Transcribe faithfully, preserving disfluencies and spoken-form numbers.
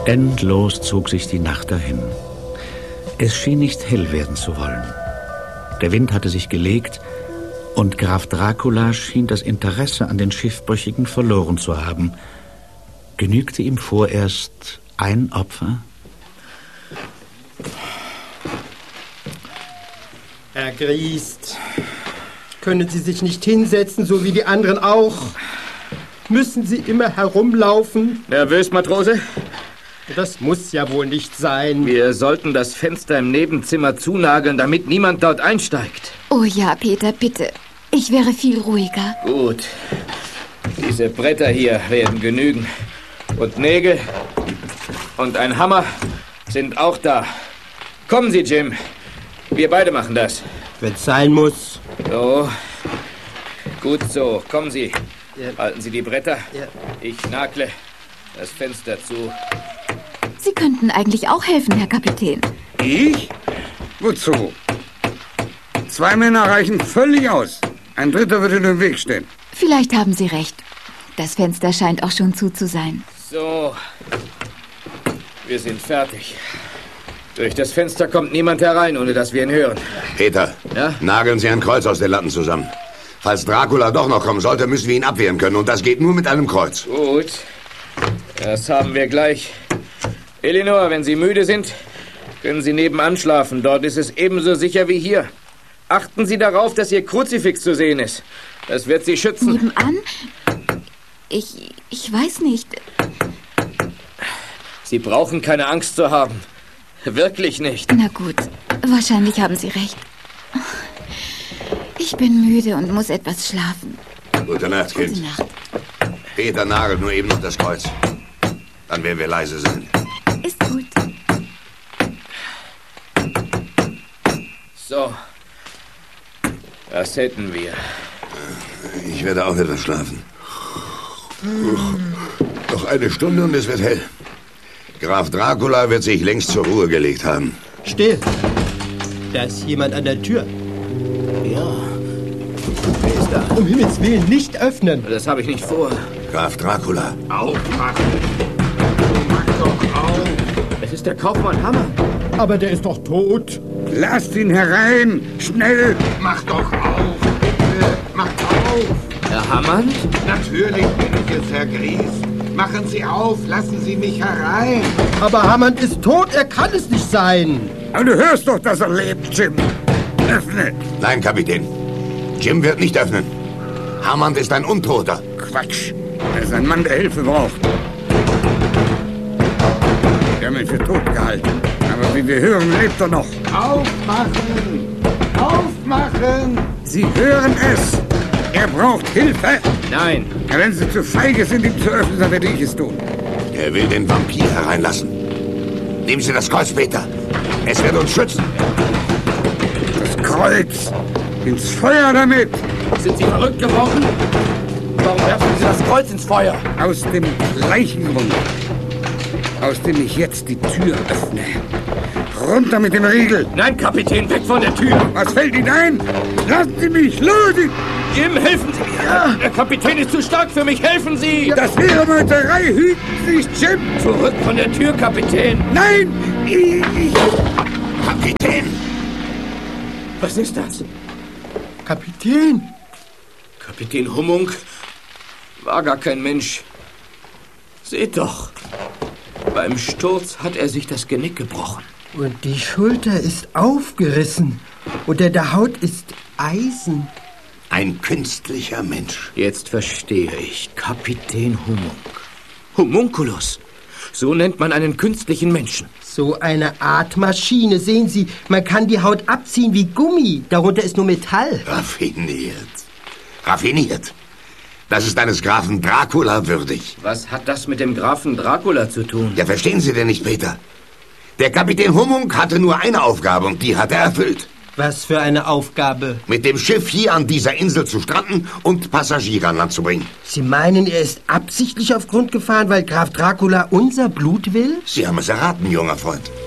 Endlos zog sich die Nacht dahin. Es schien nicht hell werden zu wollen. Der Wind hatte sich gelegt und Graf Dracula schien das Interesse an den Schiffbrüchigen verloren zu haben. Genügte ihm vorerst ein Opfer? Herr Griest, können Sie sich nicht hinsetzen, so wie die anderen auch? Müssen Sie immer herumlaufen? Nervös, Matrose? Das muss ja wohl nicht sein. Wir sollten das Fenster im Nebenzimmer zunageln, damit niemand dort einsteigt. Oh ja, Peter, bitte. Ich wäre viel ruhiger. Gut. Diese Bretter hier werden genügen. Und Nägel und ein Hammer sind auch da. Kommen Sie, Jim. Wir beide machen das. Wenn's sein muss. So. Gut so. Kommen Sie. Ja. Halten Sie die Bretter. Ja. Ich nagle das Fenster zu. Sie könnten eigentlich auch helfen, Herr Kapitän. Ich? Wozu? Zwei Männer reichen völlig aus. Ein dritter würde in den Weg stehen. Vielleicht haben Sie recht. Das Fenster scheint auch schon zu zu sein. So. Wir sind fertig. Durch das Fenster kommt niemand herein, ohne dass wir ihn hören. Peter, ja? Nageln Sie ein Kreuz aus den Latten zusammen. Falls Dracula doch noch kommen sollte, müssen wir ihn abwehren können. Und das geht nur mit einem Kreuz. Gut. Das haben wir gleich. Elinor, wenn Sie müde sind, können Sie nebenan schlafen. Dort ist es ebenso sicher wie hier. Achten Sie darauf, dass Ihr Kruzifix zu sehen ist. Das wird Sie schützen. Nebenan? Ich, ich weiß nicht. Sie brauchen keine Angst zu haben. Wirklich nicht. Na gut, wahrscheinlich haben Sie recht. Ich bin müde und muss etwas schlafen. Gute Nacht, Kind. Gute Nacht. Peter nagelt nur eben noch das Kreuz. Dann werden wir leise sein. Ist gut. So. Das hätten wir. Ich werde auch etwas schlafen. Noch eine Stunde und es wird hell. Graf Dracula wird sich längst zur Ruhe gelegt haben. Still. Da ist jemand an der Tür. Ja. Wer ist da? Um Himmels Willen nicht öffnen. Das habe ich nicht vor. Graf Dracula. Aufmachen. Mach doch auf. Es ist der Kaufmann Hammer. Aber der ist doch tot. Lasst ihn herein. Schnell. Mach doch auf, bitte. Macht auf. Herr Hammond? Natürlich bin ich es, Herr Griest. Machen Sie auf, lassen Sie mich herein. Aber Hammond ist tot, er kann es nicht sein. Aber du hörst doch, dass er lebt, Jim. Öffne. Nein, Kapitän. Jim wird nicht öffnen. Hammond ist ein Untoter. Quatsch. Er ist ein Mann, der Hilfe braucht. Wir haben ihn für tot gehalten. Aber wie wir hören, lebt er noch. Aufmachen! Aufmachen! Sie hören es. Er braucht Hilfe. Nein. Wenn Sie zu feige sind, ihm zu öffnen, dann werde ich es tun. Er will den Vampir hereinlassen. Nehmen Sie das Kreuz, Peter. Es wird uns schützen. Das Kreuz. Ins Feuer damit. Sind Sie verrückt geworden? Warum werfen Sie das Kreuz ins Feuer? Aus dem gleichen Grund, aus dem ich jetzt die Tür öffne. Runter mit dem Riegel. Nein, Kapitän, weg von der Tür. Was fällt Ihnen ein? Lassen Sie mich los! Jim, helfen Sie mir. Ja. Der Kapitän ist zu stark für mich. Helfen Sie. Das wäre Meuterei. Hüten Sie sich, Jim. Zurück von der Tür, Kapitän. Nein! Ich... Kapitän! Was ist das? Kapitän! Kapitän Hummung war gar kein Mensch. Seht doch. Beim Sturz hat er sich das Genick gebrochen. Und die Schulter ist aufgerissen. Unter der Haut ist Eisen. Ein künstlicher Mensch. Jetzt verstehe ich. Kapitän Hummung. Homunculus. So nennt man einen künstlichen Menschen. So eine Art Maschine. Sehen Sie, man kann die Haut abziehen wie Gummi. Darunter ist nur Metall. Raffiniert. Raffiniert. Das ist eines Grafen Dracula würdig. Was hat das mit dem Grafen Dracula zu tun? Ja, verstehen Sie denn nicht, Peter? Der Kapitän Hummung hatte nur eine Aufgabe und die hat er erfüllt. Was für eine Aufgabe? Mit dem Schiff hier an dieser Insel zu stranden und Passagiere an Land zu bringen. Sie meinen, er ist absichtlich auf Grund gefahren, weil Graf Dracula unser Blut will? Sie haben es erraten, junger Freund.